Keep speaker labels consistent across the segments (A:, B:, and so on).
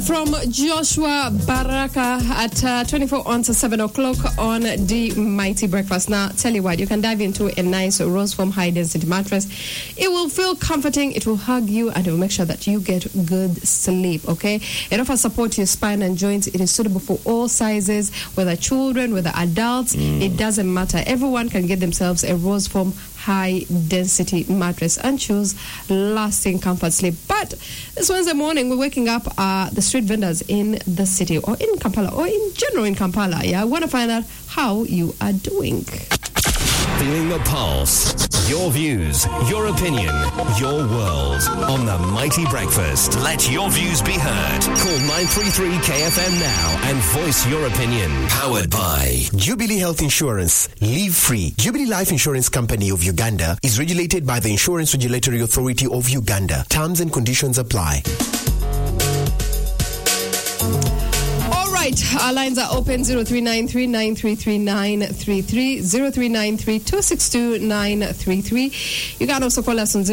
A: From Joshua Baraka at 24 on to 7 o'clock on the Mighty Breakfast. Now, tell you what, you can dive into a nice Rose Foam high density mattress. It will feel comforting, it will hug you, and it will make sure that you get good sleep, okay? It offers support to your spine and joints. It is suitable for all sizes, whether children, whether adults, it doesn't matter. Everyone can get themselves a Rose Foam high density mattress and choose lasting comfort sleep. But this Wednesday morning, we're waking up the street vendors in the city or in Kampala or in general in Kampala. I want to find out how you are doing.
B: Feeling the pulse. Your views, your opinion, your world. On the Mighty Breakfast. Let your views be heard. Call 933 KFM now and voice your opinion. Powered by
C: Jubilee Health Insurance. Live free. Jubilee Life Insurance Company of Uganda is regulated by the Insurance Regulatory Authority of Uganda. Terms and conditions apply.
A: Right, our lines are open 0393-933-933, 0393-262-933. You can also call us on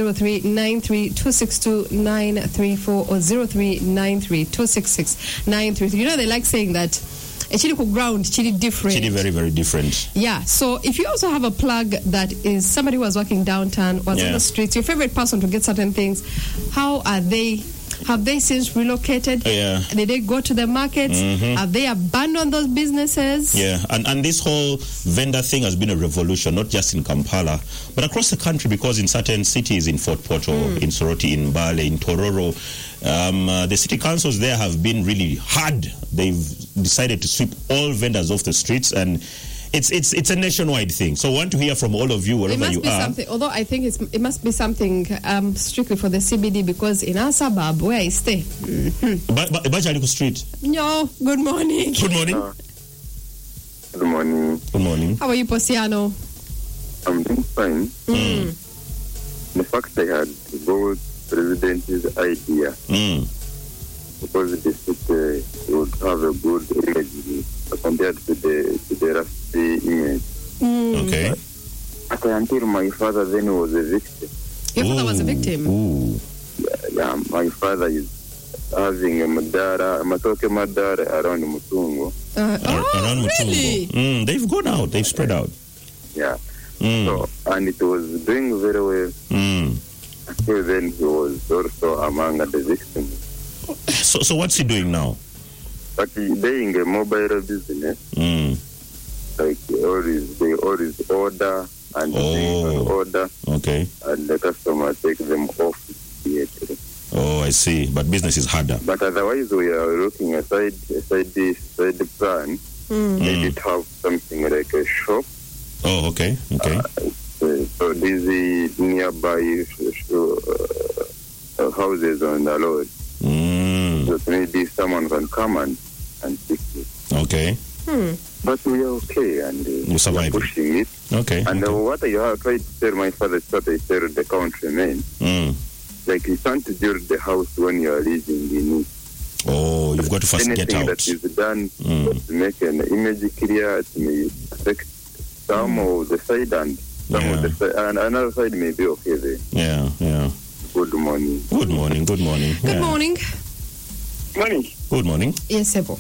A: 0393-262-934 or 0393-266-933. You know, they like saying that a chili cook ground, chili different.
D: Chili very, very different.
A: Yeah, so if you also have a plug that is somebody who was working downtown, was on the streets, your favorite person to get certain things, how are they? Have they since relocated?
D: Yeah.
A: Did they go to the markets? Have they abandoned those businesses?
D: Yeah, and this whole vendor thing has been a revolution, not just in Kampala, but across the country, because in certain cities, in Fort Portal, in Soroti, in Mbale, in Tororo, the city councils there have been really hard. They've decided to sweep all vendors off the streets, and it's a nationwide thing. So I want to hear from all of you wherever you are.
A: Although I think it must be something strictly for the CBD, because in our suburb where I stay.
D: Bajaliko Street.
A: No, good morning.
D: Good morning.
E: Good morning.
D: Good morning.
A: How are you, Posiano?
E: I'm doing fine. The fact I had both President's idea because the city would have a good image compared to the rusty image.
D: Okay.
E: Until my father then was a victim.
A: Your father was a victim?
E: Yeah, my father is having a matoke madara around Mutungo.
D: Around
A: really?
D: Mutungo. They've gone out. They've spread out.
E: Yeah. So, and it was doing very well. Until then, he was also among the victims.
D: So what's he doing now?
E: But he's doing a mobile business. Like they always order and order.
D: Okay.
E: And the customer take them off immediately.
D: Oh, I see. But business is harder.
E: But otherwise, we are looking aside the plan. Maybe to have something like a shop.
D: Oh, okay. Okay.
E: So these nearby houses on the road. So maybe someone can come and fix it.
D: Okay.
E: But we are okay, and
D: you survive.
E: Pushing it.
D: Okay.
E: And what I have tried to tell my father is what I tell the countrymen. Like you can't build the house when you are living in it.
D: Oh, you've got to first get out.
E: Anything that is done to make an image clear, it may affect some of the side and some of the side, and another side may be okay there.
D: Yeah.
E: Good morning.
D: Good morning.
A: Good morning.
E: Morning.
D: Good morning.
A: Yes, Sebo.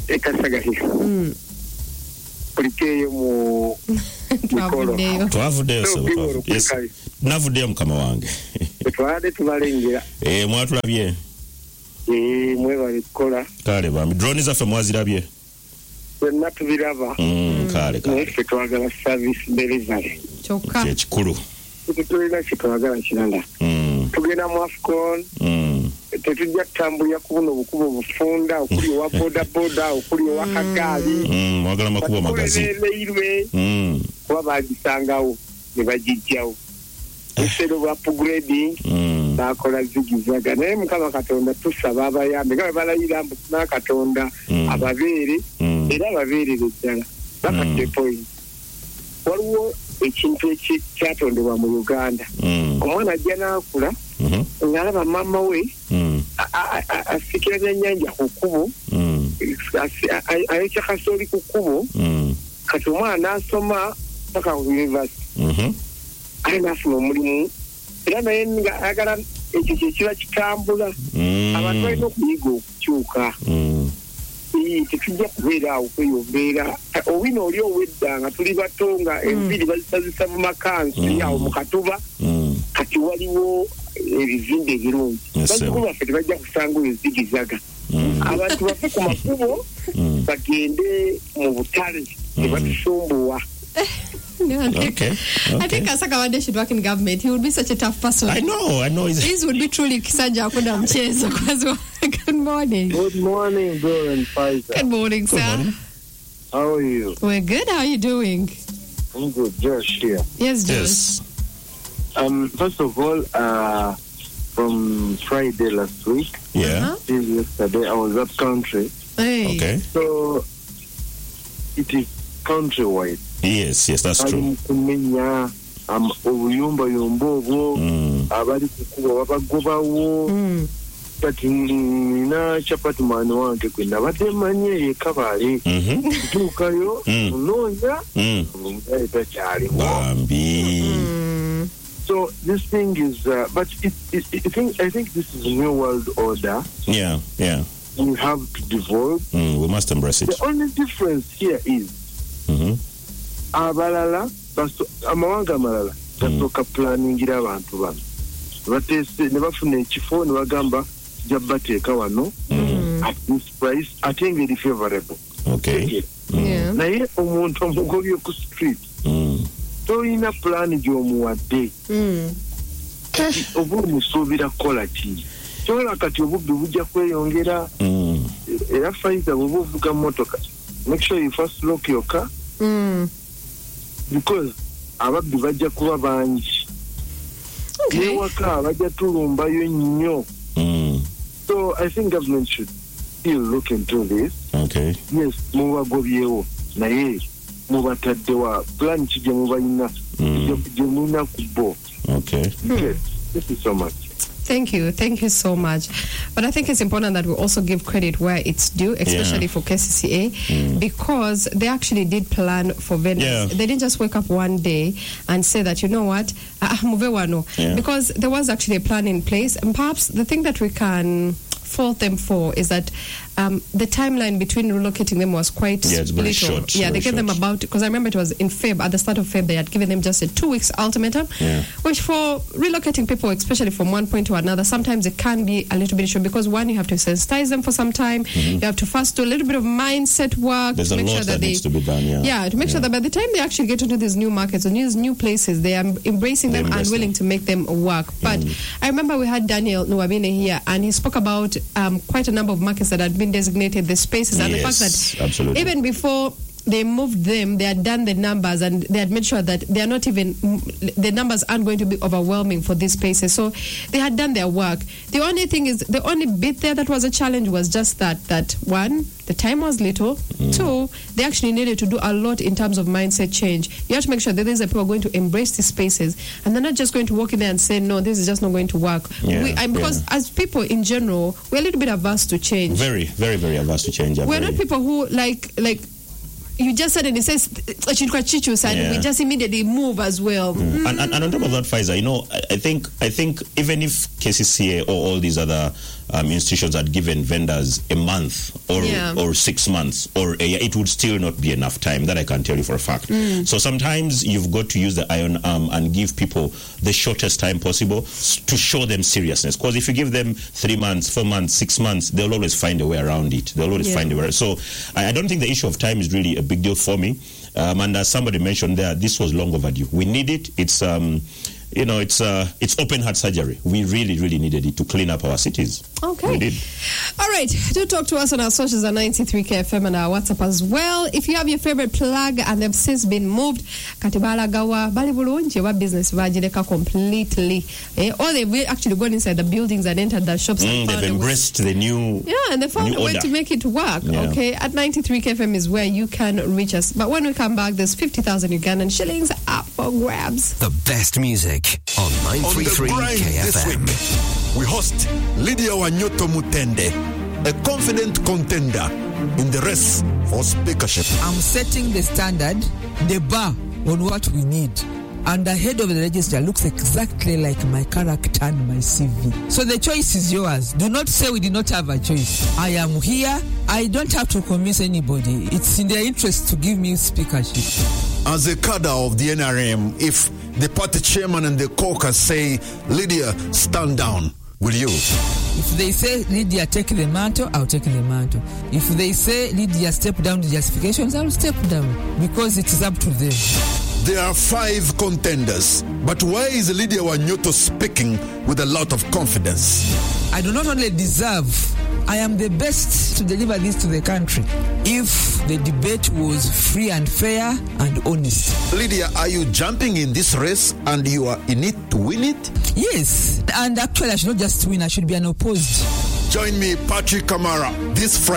D: Twavuddeyo Sebo. Yes. Navuddeyo mukama wange.
F: Tubalengera.
D: Mwatulabye.
F: Mwebale kukola.
D: Kale bambi. Drone zaffe mwazirabye.
F: Fenna tubiraba.
D: Kale.
F: Ffe twagala service delivery.
A: Kyokka.
D: Kyekikulu.
F: Tulina kitwagala kirala. Tugenda mu AFCON. Tetujja kutambulira ku buno obukubo obufunda okuli owa bodaboda okuli owa kagaali.
D: Mwagala makubo magazi.
F: Kuba bagisangawo ne bagijjawo. Instead of upgrading, bakola zigizaga. Naye Mukama Katonda tusaba abayambe nga balayira mbu tuna Katonda ababeere era ababeerere ddala. Bakadde point. Waliwo ekintu ekyatondebwa mu Uganda. Omwana ajja n'akula ng'alaba maama we asikira ennyanja ku kkubo, ayokya kasooli ku kkubo, kati omwana asoma paka ku university. Ali n'afuna omulimu era naye nga ayagala ekyo kye kiba kitambula. Abantu balina okuyiga okukyuka. naye tetujja kubeera awo kweyo mbeera owino oli owedda nga tuli bato nga enviiri bazisazisa mu makansi awo mu katuba kati waliwo ebizimbe ebirungi bazzukulu baffe tebajja kusanga oyo zigizaga abantu baffe ku makubo bagende mu butale tebatusumbuwa.
A: Okay. I think Asakawande should work in government. He would be such a tough person.
D: I know.
A: This would be truly Kisanja Akunda Mchezo. Good morning.
G: Good morning, Bill and Pfizer.
A: Good morning, sir.
D: Good morning.
G: How are you?
A: We're good. How are you doing?
G: I'm good. Josh here.
A: Yes, Josh.
D: Yes.
G: First of all, from Friday last week,
D: Yeah.
G: till yesterday, I was up country.
A: Hey.
D: Okay.
G: So, it is countrywide.
D: Yes, that's true.
G: Kumenya obuyumba obwo abali kukuba babagobawo kati nina chapatimani wange gwe nabadde manye ye Kabale tuukayo unoonya takyaliwo
D: Bambi.
G: So this thing is but I think this is a new world order.
D: Yeah.
G: We have to devolve.
D: We must embrace it.
G: The only difference here is abalala amawanga amalala gasooka planingira abantu bano bateese ne bafuna ekifo ne bagamba tujja bateeka wano at this price ate ngeri favorable.
D: Okay.
G: Naye omuntu omugobye ku street tolina pulaani gy'omuwadde oba omusuubira kukola ki kyola kati obubbi bujja kweyongera era Pfizer bw'oba ovuga motoka make sure you first lock your car because ababbi bajja kuba bangi newaka bajja tulumbayo nnyo. So I think government should still look into this.
D: Okay.
G: Yes, mubagobyewo naye mubataddewa plan ki gye mubalina gye mulina ku bo.
D: Okay.
G: Thank you so much.
A: Thank you so much. But I think it's important that we also give credit where it's due, especially for KCCA, because they actually did plan for vendors.
D: Yeah.
A: They didn't just wake up one day and say that, you know what, because there was actually a plan in place. And perhaps the thing that we can fault them for is that the timeline between relocating them was quite
D: it's very
A: little.
D: short.
A: Yeah, they
D: very
A: gave them about, because I remember it was in Feb, at the start of Feb, they had given them just a 2 weeks ultimatum, which for relocating people, especially from one point to another, sometimes it can be a little bit short because one, you have to sensitize them for some time. You have to first do a little bit of mindset work.
D: There's
A: to
D: a
A: make
D: lot
A: sure
D: that needs to be done,
A: to make sure that by the time they actually get into these new markets or these new places, they are embracing them and willing to make them work. But I remember we had Daniel Nwabine here, and he spoke about quite a number of markets that had been designated the spaces, and the fact that
D: absolutely.
A: Even before they moved them, they had done the numbers and they had made sure that they are not even, the numbers aren't going to be overwhelming for these spaces. So they had done their work. The only thing is, the only bit there that was a challenge was just that one, the time was little. Two, they actually needed to do a lot in terms of mindset change. You have to make sure that these are people going to embrace these spaces and they're not just going to walk in there and say, no, this is just not going to work. Because as people in general, we're a little bit averse to change.
D: Very, very, very averse to change.
A: We're not people who like you just suddenly says and we just immediately move as well.
D: And on top of that, Pfizer, I think even if KCCA or all these other institutions had given vendors a month or 6 months or a year, it would still not be enough time. That I can tell you for a fact. So sometimes you've got to use the iron arm and give people the shortest time possible to show them seriousness. Because if you give them 3 months, 4 months, 6 months, they'll always find a way around it. They'll always find a way. So I don't think the issue of time is really a big deal for me. And as somebody mentioned there, this was long overdue. We need it. It's it's open heart surgery. We really, really needed it to clean up our cities.
A: Okay.
D: We did.
A: All right. Do talk to us on our socials at 93KFM and our WhatsApp as well. If you have your favorite plug and they've since been moved, Katibala Gawa, Balibulunji, what business Vajileka completely. Or they've actually gone inside the buildings and entered the shops.
D: They've embraced the new.
A: Yeah, and they found a way to make it work.
D: Yeah.
A: Okay. At 93KFM is where you can reach us. But when we come back, there's 50,000 Ugandan shillings up for grabs.
B: The best music on 933
C: This
B: KFM.
C: week, we host Lydia Wanyoto Mutende, a confident contender in the race for speakership.
H: I'm setting the standard, the bar on what we need. and the head of the register looks exactly like my character and my CV. So the choice is yours. Do not say we did not have a choice. I am here. I don't have to convince anybody. It's in their interest to give me speakership.
I: As a cadre of the NRM, if the party chairman and the caucus say, Lydia, stand down, will you?
H: If they say, Lydia, take the mantle, I'll take the mantle. If they say, Lydia, step down the justifications, I'll step down, because it is up to them.
I: There are 5 contenders, but why is Lydia Wanyoto speaking with a lot of confidence?
H: I do not only deserve, I am the best to deliver this to the country if the debate was free and fair and honest.
I: Lydia, are you jumping in this race and you are in it to win it?
H: Yes, and actually I should not just win, I should be unopposed.
I: Join me, Patrick Kamara, this Friday.